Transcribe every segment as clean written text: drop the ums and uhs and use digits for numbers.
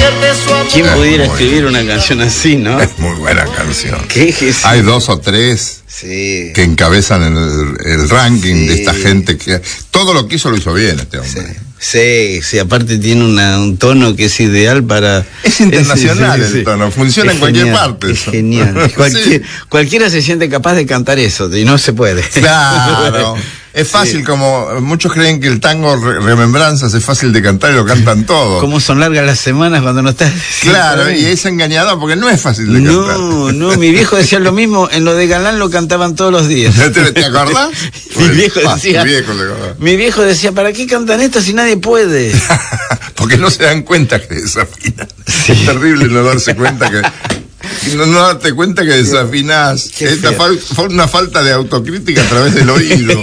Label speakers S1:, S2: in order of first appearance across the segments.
S1: pierde su amor.
S2: ¿Quién pudiera escribir una canción así, no?
S3: Es muy buena canción.
S2: ¿Qué es?
S3: Hay 2 o 3
S2: Sí.
S3: que encabezan el ranking de esta gente que todo lo que hizo lo hizo bien este hombre.
S2: Sí, aparte tiene un tono que es ideal para...
S3: Es internacional el tono, funciona en cualquier parte.
S2: Es genial. Cualquiera se siente capaz de cantar eso y no se puede.
S3: Claro. Es fácil, como muchos creen que el tango Remembranzas es fácil de cantar y lo cantan todos.
S2: Como son largas las semanas cuando no estás...
S3: Claro, y es engañador porque no es fácil de cantar.
S2: No, mi viejo decía lo mismo, en lo de Galán lo cantaban todos los días.
S3: ¿Te acordás?
S2: Mi viejo decía, ¿para qué cantan esto si nadie puede?
S3: Porque no se dan cuenta que desafinan. Sí. Es terrible no darse cuenta que... No darte cuenta que desafinás. Esta fue una falta de autocrítica a través del oído.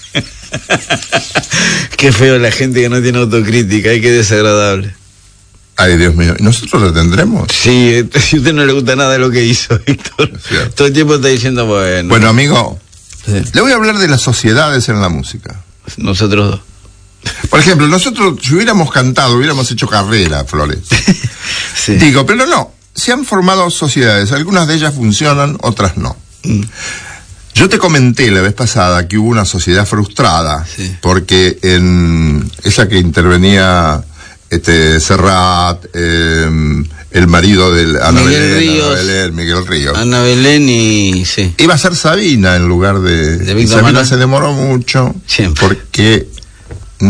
S2: Qué feo la gente que no tiene autocrítica, qué desagradable.
S3: Ay, Dios mío, ¿nosotros lo tendremos?
S2: Sí, si a usted no le gusta nada de lo que hizo, Víctor, todo el tiempo está diciendo, bueno.
S3: Bueno, amigo, le voy a hablar de las sociedades en la música.
S2: Nosotros dos.
S3: Por ejemplo, nosotros, si hubiéramos cantado, hubiéramos hecho carrera, Flores. Sí. Digo, pero no, se han formado sociedades, algunas de ellas funcionan, otras no. Yo te comenté la vez pasada que hubo una sociedad frustrada, porque en esa que intervenía Serrat, el marido de Ana Belén, Miguel Ríos.
S2: Ana Belén y...
S3: Iba a ser Sabina en lugar de
S2: Víctor
S3: Sabina
S2: Manuel.
S3: Se demoró mucho, porque